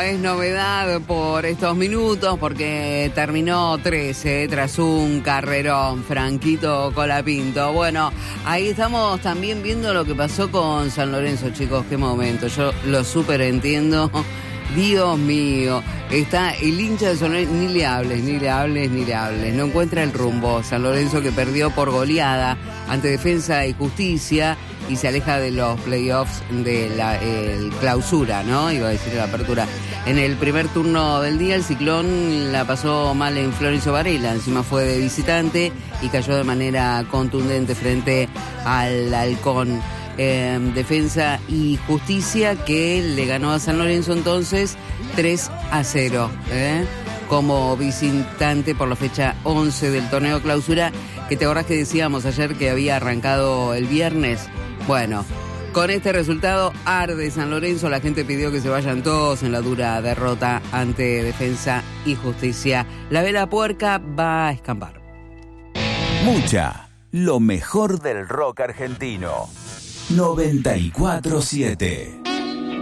es novedad por estos minutos porque terminó 13 tras un carrerón, Franquito Colapinto. Bueno, ahí estamos también viendo lo que pasó con San Lorenzo, chicos, qué momento. Yo lo súper entiendo. Dios mío, está el hincha de San Lorenzo, ni le hables. No encuentra el rumbo. San Lorenzo que perdió por goleada ante Defensa y Justicia y se aleja de los playoffs de la clausura, ¿no? Iba a decir la apertura. En el primer turno del día, el Ciclón la pasó mal en Florencio Varela. Encima fue de visitante y cayó de manera contundente frente al Halcón. Defensa y Justicia que le ganó a San Lorenzo entonces 3-0 como visitante por la fecha 11 del torneo clausura, que te acordás que decíamos ayer que había arrancado el viernes. Bueno, con este resultado arde San Lorenzo, la gente pidió que se vayan todos en la dura derrota ante Defensa y Justicia. La vela puerca va a escampar. Lo mejor del rock argentino. 94.7